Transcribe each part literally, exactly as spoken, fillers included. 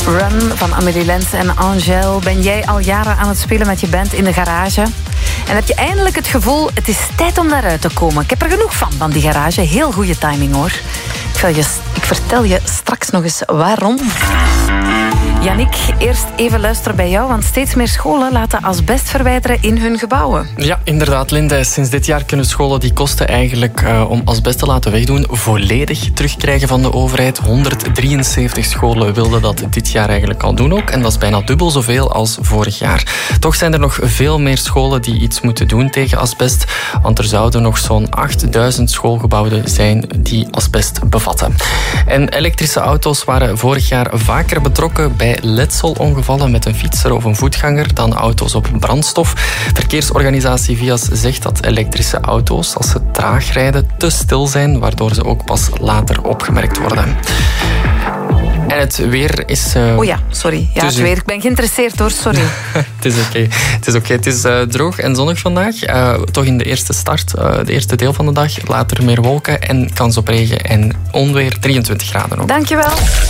Run van Amélie Lens en Angèle. Ben jij al jaren aan het spelen met je band in de garage? En heb je eindelijk het gevoel, het is tijd om daaruit te komen? Ik heb er genoeg van, van die garage. Heel goede timing, hoor. Ik, wil je, ik vertel je straks nog eens waarom. Yannick, eerst even luisteren bij jou, want steeds meer scholen laten asbest verwijderen in hun gebouwen. Ja, inderdaad, Linda. Sinds dit jaar kunnen scholen die kosten eigenlijk uh, om asbest te laten wegdoen volledig terugkrijgen van de overheid. honderddrieënzeventig scholen wilden dat dit jaar eigenlijk al doen ook. En dat is bijna dubbel zoveel als vorig jaar. Toch zijn er nog veel meer scholen die iets moeten doen tegen asbest. Want er zouden nog zo'n achtduizend schoolgebouwen zijn die asbest bevatten. En elektrische auto's waren vorig jaar vaker betrokken bij letselongevallen met een fietser of een voetganger dan auto's op brandstof. Verkeersorganisatie V I A S zegt dat elektrische auto's, als ze traag rijden, te stil zijn, waardoor ze ook pas later opgemerkt worden. En het weer is... Uh, oh ja, sorry. Ja, het weer. Ik ben geïnteresseerd hoor, sorry. Het is oké. Okay. Het is, okay. Het is uh, droog en zonnig vandaag. Uh, toch in de eerste start, uh, de eerste deel van de dag. Later meer wolken en kans op regen en onweer. drieëntwintig graden ook. Dankjewel.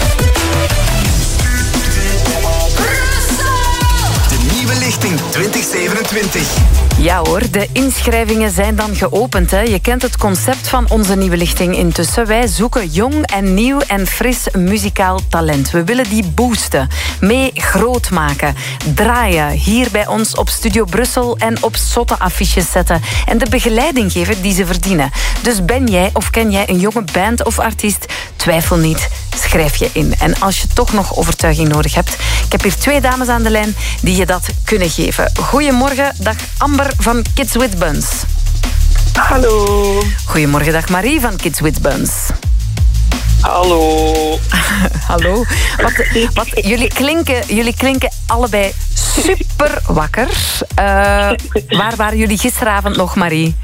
Lichting twintig zevenentwintig. Ja hoor, de inschrijvingen zijn dan geopend. Hè. Je kent het concept van onze nieuwe lichting intussen. Wij zoeken jong en nieuw en fris muzikaal talent. We willen die boosten, mee groot maken, draaien hier bij ons op Studio Brussel en op zotte affiches zetten en de begeleiding geven die ze verdienen. Dus ben jij of ken jij een jonge band of artiest? Twijfel niet, schrijf je in. En als je toch nog overtuiging nodig hebt, ik heb hier twee dames aan de lijn die je dat kunnen geven. Goedemorgen, dag Amber van Kids with Buns. Hallo. Goedemorgen, dag Marie van Kids with Buns. Hallo. Hallo. Wat, wat, jullie, klinken, jullie klinken allebei super wakker. Uh, waar waren jullie gisteravond nog, Marie?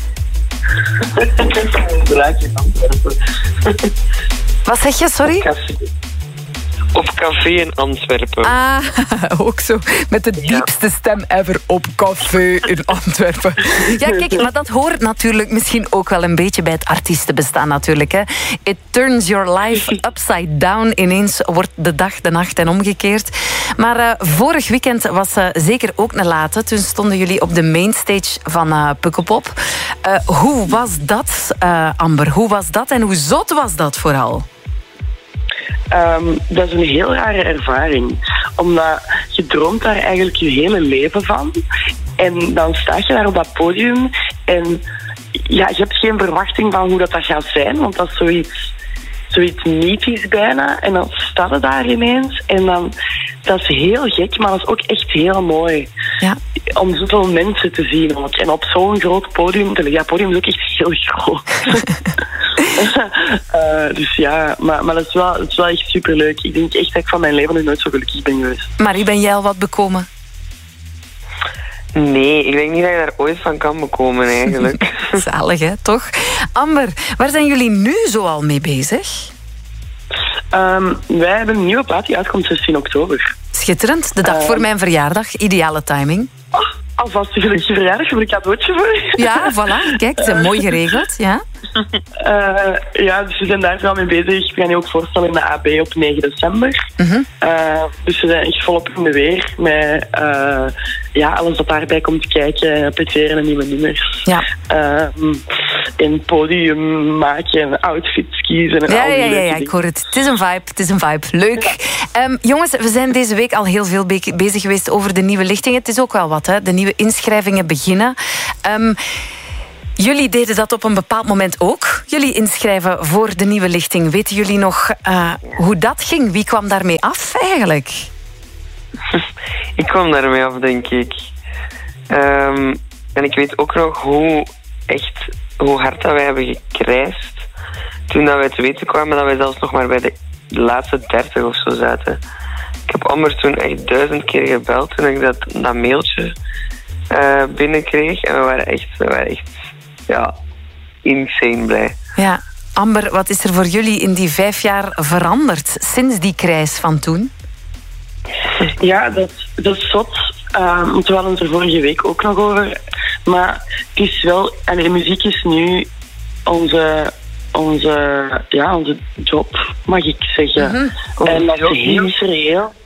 Wat zeg je, sorry? Op café in Antwerpen. Ah, ook zo. Met de diepste ja. stem ever op café in Antwerpen. Ja, kijk, maar dat hoort natuurlijk misschien ook wel een beetje bij het artiestenbestaan natuurlijk. Hè. It turns your life upside down. Ineens wordt de dag de nacht en omgekeerd. Maar uh, vorig weekend was uh, zeker ook een late. Toen stonden jullie op de mainstage van uh, Pukkelpop. Uh, hoe was dat, uh, Amber? Hoe was dat en hoe zot was dat vooral? Um, dat is een heel rare ervaring. Omdat je droomt daar eigenlijk je hele leven van. En dan sta je daar op dat podium. En ja, je hebt geen verwachting van hoe dat, dat gaat zijn. Want dat is zoiets, zoiets mythisch bijna. En dan staat het daar ineens. En dan, dat is heel gek, maar dat is ook echt heel mooi. Ja. Om zoveel mensen te zien ook. En op zo'n groot podium. Ja, het podium is ook echt heel groot. uh, dus ja, maar, maar dat, is wel, dat is wel echt superleuk. Ik denk echt dat ik van mijn leven nog nooit zo gelukkig ben geweest. Marie, ben jij al wat bekomen? Nee, ik denk niet dat je daar ooit van kan bekomen eigenlijk. Zalig, hè, toch? Amber, waar zijn jullie nu zoal mee bezig? Um, wij hebben een nieuwe plaat die uitkomt zestien oktober. Schitterend, de dag uh, voor mijn verjaardag. Ideale timing. Oh, alvast een gelukkige verjaardag, heb ik een cadeautje voor. Ja, voilà, kijk, het is mooi geregeld, ja. Uh, ja, dus we zijn daar wel mee bezig. We gaan je ook voorstellen in de A B op negen december. Uh-huh. Uh, dus we zijn echt volop in de weer met uh, ja, alles wat daarbij komt kijken, repeteren en nieuwe nummers. Ja. Uh, in podium maken, outfits kiezen en ja, al die ja, ja, ja, dingen. ik hoor het. Het is een vibe, het is een vibe. Leuk. Ja. Um, jongens, we zijn deze week al heel veel be- bezig geweest over de nieuwe lichting. Het is ook wel wat, hè. De nieuwe inschrijvingen beginnen. Um, Jullie deden dat op een bepaald moment ook. Jullie inschrijven voor de nieuwe lichting. Weten jullie nog uh, hoe dat ging? Wie kwam daarmee af eigenlijk? Ik kwam daarmee af, denk ik. Um, en ik weet ook nog hoe echt hoe hard dat wij hebben gekrijsd toen dat wij te weten kwamen dat wij zelfs nog maar bij de laatste dertig of zo zaten. Ik heb Amber toen echt duizend keer gebeld toen ik dat, dat mailtje uh, binnenkreeg. En we waren echt, we waren echt ja, insane blij. Ja, Amber, wat is er voor jullie in die vijf jaar veranderd sinds die krijs van toen? Ja, dat, dat is zot. Uh, want we hadden het er vorige week ook nog over. Maar het is wel... En de muziek is nu onze, onze, ja, onze job, mag ik zeggen. Mm-hmm. En dat is heel surreëel.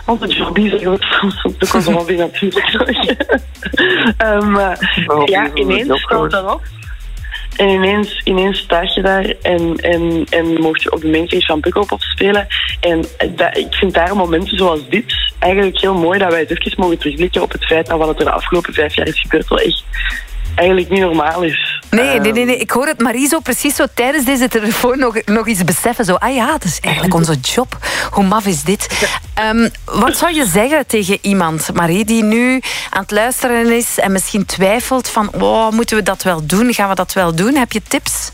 onze jobby zeggen we soms ook onze hobby natuurlijk. um, uh, ja, ineens stelt dat op. En ineens, ineens sta je daar en, en, en mocht je op de mainstage van Pukkelpop spelen. En dat, ik vind daar momenten zoals dit eigenlijk heel mooi dat wij het even mogen terugblikken op het feit dat wat er de afgelopen vijf jaar is gebeurd wel echt eigenlijk niet normaal is. Nee, nee, nee, nee. Ik hoor het Marie zo precies zo tijdens deze telefoon nog, nog eens beseffen. Zo, ah ja, dat is eigenlijk onze job. Hoe maf is dit? Um, wat zou je zeggen tegen iemand, Marie, die nu aan het luisteren is en misschien twijfelt van, oh, moeten we dat wel doen? Gaan we dat wel doen? Heb je tips?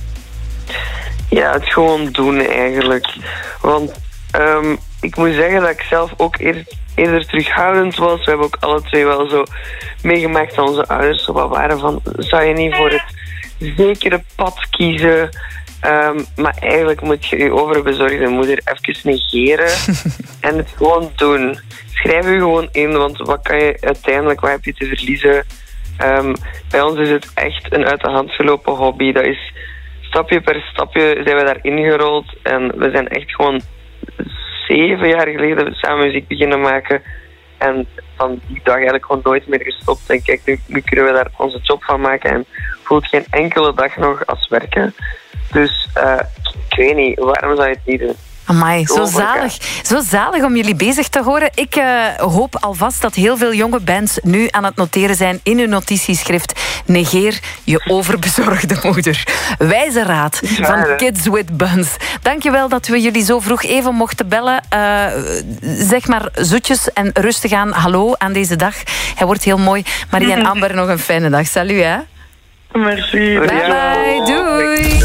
Ja, het gewoon doen eigenlijk. Want um, ik moet zeggen dat ik zelf ook eerst eerder terughoudend was. We hebben ook alle twee wel zo meegemaakt dat onze ouders zo wat waren van, zou je niet voor het zekere pad kiezen? Um, maar eigenlijk moet je je overbezorgde moeder even negeren en het gewoon doen. Schrijf je gewoon in, want wat kan je uiteindelijk, wat heb je te verliezen? Um, bij ons is het echt een uit de hand gelopen hobby. Dat is stapje per stapje zijn we daarin gerold en we zijn echt gewoon zeven jaar geleden samen muziek beginnen maken. En van die dag eigenlijk gewoon nooit meer gestopt. En kijk, nu, nu kunnen we daar onze job van maken. En voelt geen enkele dag nog als werken. Dus uh, ik weet niet, waarom zou je het niet doen? Amai, zo zalig. Zo zalig om jullie bezig te horen. Ik uh, hoop alvast dat heel veel jonge bands nu aan het noteren zijn in hun notitieschrift. Negeer je overbezorgde moeder. Wijze raad van Kids with Buns. Dankjewel dat we jullie zo vroeg even mochten bellen. Uh, zeg maar zoetjes en rustig aan. Hallo aan deze dag. Hij wordt heel mooi. Marie en Amber, nog een fijne dag. Salut, hè. Merci. Bye bye. Doei.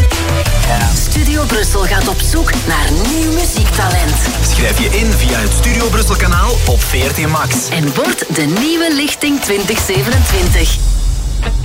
Studio Brussel gaat op zoek naar nieuw muziektalent. Schrijf je in via het Studio Brussel kanaal op V R T Max. En word de nieuwe lichting twintig zevenentwintig.